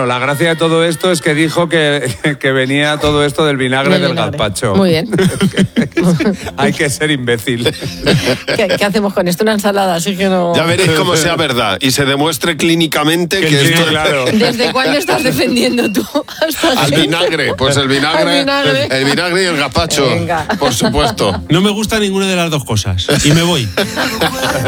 Bueno, la gracia de todo esto es que dijo que venía todo esto del vinagre del gazpacho. Muy bien. Hay que ser imbécil. ¿Qué hacemos con esto? Una ensalada, así que no... Ya veréis cómo sea verdad y se demuestre clínicamente que sí, esto... claro. ¿Desde cuándo estás defendiendo tú? Al vinagre, pues el vinagre, Al vinagre. y el gazpacho, Venga. por supuesto. No me gusta ninguna de las dos cosas y me voy.